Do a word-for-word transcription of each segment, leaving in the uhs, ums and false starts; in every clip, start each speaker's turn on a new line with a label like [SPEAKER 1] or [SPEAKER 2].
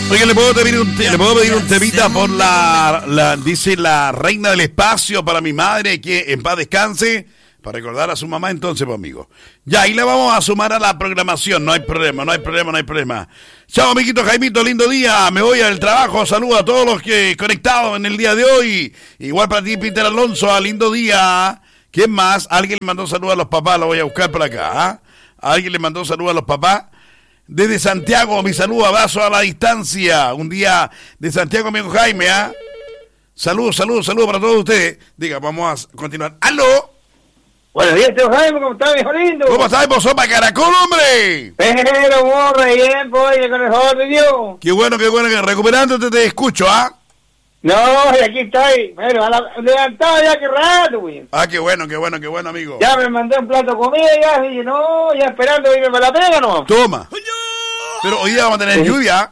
[SPEAKER 1] Oye, ¿le puedo pedir un, ¿le puedo pedir un temita por la, la, dice la reina del espacio para mi madre, que en paz descanse, para recordar a su mamá entonces, pues, amigo. Ya, ahí le vamos a sumar a la programación, no hay problema, no hay problema, no hay problema. Chao, amiguito Jaimito, lindo día, me voy al trabajo, saludo a todos los que conectados en el día de hoy. Igual para ti, Peter Alonso, lindo día. ¿Quién más? Alguien le mandó saludos a los papás, lo voy a buscar por acá, ¿ah? Alguien le mandó saludos a los papás. Desde Santiago, mi saludo, abrazo a la distancia. Un día de Santiago, amigo Jaime, ¿ah? Saludos, saludos, saludos para todos ustedes. Diga, vamos a continuar. ¡Aló!
[SPEAKER 2] Buenos días, tío Jaime, ¿cómo estás, viejo lindo?
[SPEAKER 1] ¿Cómo estás, vos, sopa caracol, hombre?
[SPEAKER 2] Pero, borre, bien, pues, con el favor de Dios.
[SPEAKER 1] Qué bueno, qué bueno, que recuperándote te escucho, ¿ah?
[SPEAKER 2] No, y aquí estoy. Bueno, a la, levantado ya que rato, güey.
[SPEAKER 1] Ah, qué bueno, qué bueno, qué bueno, amigo.
[SPEAKER 2] Ya me mandé un plato de comida, ya, y no, ya esperando irme para la pega, ¿no?
[SPEAKER 1] Toma. Pero hoy día vamos a tener
[SPEAKER 2] Sí.
[SPEAKER 1] lluvia.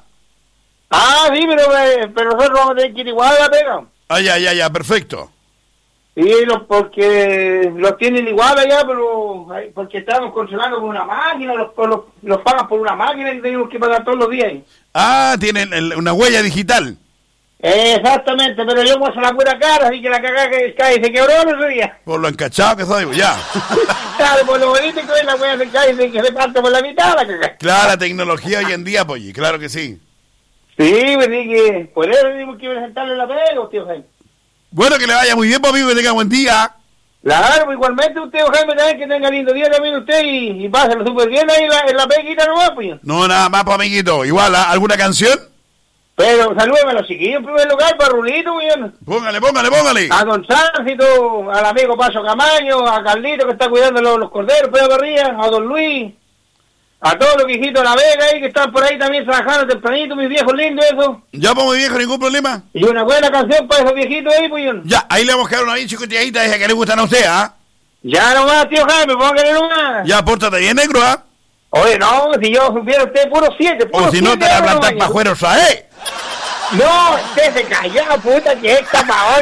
[SPEAKER 2] Ah, sí, pero, eh, pero nosotros vamos a tener que ir igual a la pega.
[SPEAKER 1] Ah, ya, ya, ya, perfecto.
[SPEAKER 2] Sí, los, porque los tienen igual allá, pero ay, porque estamos controlando con una máquina, los, los, los pagan por una máquina y tenemos que pagar todos los días.
[SPEAKER 1] Ah, tienen el- una huella digital.
[SPEAKER 2] Exactamente, pero yo muestro la pura cara, así que la cagada que cae se quebró el otro día.
[SPEAKER 1] Por lo encachado que soy, ya.
[SPEAKER 2] Claro, por lo bonito que es la wea se cae y que se parte por la mitad la cagada.
[SPEAKER 1] Claro, la tecnología hoy en día, pues, claro que sí.
[SPEAKER 2] Sí, pues sí que por eso tenemos que presentarle la pega, tío Jaime.
[SPEAKER 1] Bueno, que le vaya muy bien, pues, amigo, que tenga buen día.
[SPEAKER 2] Claro, pues igualmente usted, Jaime, también que tenga lindo día también usted y, y pásalo súper bien ahí en la, en la peguita nomás, pues.
[SPEAKER 1] No, nada más, pues, amiguito. Igual, ¿ah? ¿Alguna canción?
[SPEAKER 2] Pero salúdeme a los chiquillos en primer lugar, para Rulito, bien.
[SPEAKER 1] Póngale, póngale, póngale.
[SPEAKER 2] A Don Sáncito, al amigo Paso Camaño, a Carlito que está cuidando los, los corderos, Pedro Barría, a Don Luis, a todos los viejitos de La Vega ahí que están por ahí también trabajando tempranito, mis viejos lindos, eso.
[SPEAKER 1] Ya, pues, muy viejo, ningún problema.
[SPEAKER 2] Y una buena canción para esos viejitos ahí, pues.
[SPEAKER 1] Ya, ahí le vamos a quedar una bien chicoteadita, esa que le gustan a usted, ¿ah?
[SPEAKER 2] Ya nomás, tío Jaime, póngale nomás.
[SPEAKER 1] Ya, pórtate bien, negro, ¿ah?
[SPEAKER 2] Oye, no, si yo supiera usted puro siete, puro
[SPEAKER 1] O si no, te
[SPEAKER 2] siete,
[SPEAKER 1] la
[SPEAKER 2] no,
[SPEAKER 1] plantas
[SPEAKER 2] no,
[SPEAKER 1] para afuera, o sea, ¿eh?
[SPEAKER 2] No, usted se calló, puta, que es capaón.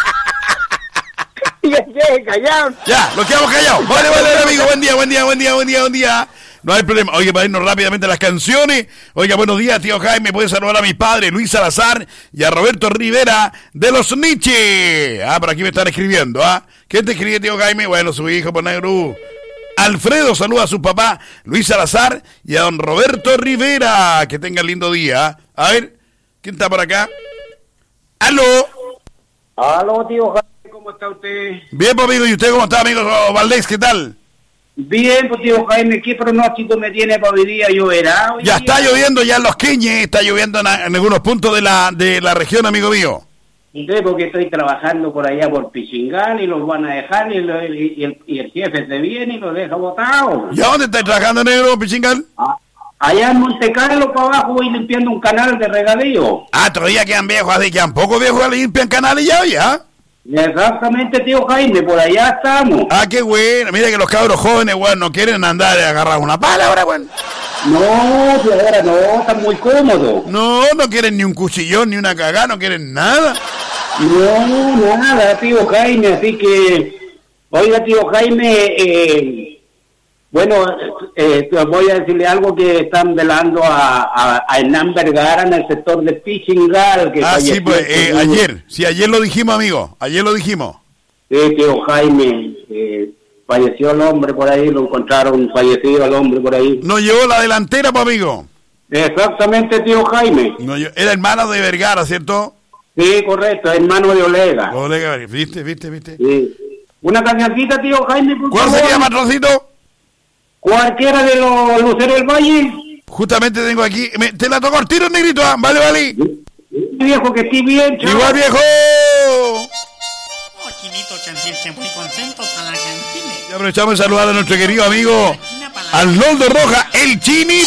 [SPEAKER 2] Y usted se calló.
[SPEAKER 1] Ya, nos quedamos callados. Vale, vale, vale, amigo. Buen día, buen día, buen día, buen día, buen día. No hay problema. Oye, para irnos rápidamente a las canciones. Oiga, buenos días, tío Jaime. Puede saludar a mi padre, Luis Salazar, y a Roberto Rivera de los Nietzsche. Ah, por aquí me están escribiendo, ¿ah? ¿Quién te escribe, tío Jaime? Bueno, su hijo, por negro. Alfredo saluda a su papá, Luis Salazar, y a don Roberto Rivera. Que tenga lindo día. A ver, ¿quién está por acá? ¡Aló!
[SPEAKER 2] Aló, tío Jaime, ¿cómo está usted?
[SPEAKER 1] Bien, pues, amigo. ¿Y usted cómo está, amigo Valdés? ¿Qué tal?
[SPEAKER 2] Bien, pues tío Jaime, ¿qué pronóstico me tiene para hoy día? ¿Lloverá hoy
[SPEAKER 1] Ya
[SPEAKER 2] día?
[SPEAKER 1] está lloviendo ya en Los Queñes, está lloviendo en, en algunos puntos de la de la región, amigo mío.
[SPEAKER 3] Sí, porque estoy trabajando por allá por Pichingán y los van a dejar y, lo- y- y el, y el jefe se viene y los deja botados.
[SPEAKER 1] ¿Y a dónde estás trabajando, negro, Pichingal?
[SPEAKER 3] Ah, allá en Monte Carlo para abajo voy limpiando un canal de regadío.
[SPEAKER 1] Ah, todavía quedan viejos, así quedan pocos viejos a limpiar canales ya, ya.
[SPEAKER 3] Exactamente, tío Jaime, por allá estamos.
[SPEAKER 1] Ah, qué bueno. Mira que los cabros jóvenes, bueno, no quieren andar a agarrar una pala ahora, bueno.
[SPEAKER 3] No, pues ahora no, está muy cómodo.
[SPEAKER 1] No, no quieren ni un cuchillón, ni una cagada, no quieren nada.
[SPEAKER 3] No, nada, tío Jaime, así que, oiga, tío Jaime, eh, bueno, eh, eh, voy a decirle algo que están velando a, a, a Hernán Vergara en el sector de Pichingal. Que
[SPEAKER 1] Ah, sí,
[SPEAKER 3] falleció
[SPEAKER 1] pues, eh,
[SPEAKER 3] por-
[SPEAKER 1] ayer. Sí, ayer lo dijimos, amigo. Ayer lo dijimos.
[SPEAKER 3] Sí, tío Jaime, eh, falleció el hombre por ahí, lo encontraron fallecido el hombre por ahí.
[SPEAKER 1] No llevó la delantera, pues, amigo.
[SPEAKER 3] Exactamente, tío Jaime.
[SPEAKER 1] No, lle- era hermano de Vergara, ¿cierto?
[SPEAKER 3] Sí, correcto, hermano de Olega.
[SPEAKER 1] Olega, ¿viste, viste, viste?
[SPEAKER 3] Sí. Una cancioncita, tío Jaime, por
[SPEAKER 1] ¿Cuál
[SPEAKER 3] favor.
[SPEAKER 1] sería, patroncito?
[SPEAKER 3] Cualquiera de los Luceros del Valle.
[SPEAKER 1] Justamente tengo aquí. me- te la toco al tiro, negrito. ¿Ah? Vale, vale.
[SPEAKER 3] Viejo, que esté bien, chao.
[SPEAKER 1] Igual, viejo.
[SPEAKER 4] Oh, chinito, chancil, muy contento para la cantina.
[SPEAKER 1] Y aprovechamos de saludar a nuestro querido amigo Arnoldo Roja, el Chinito.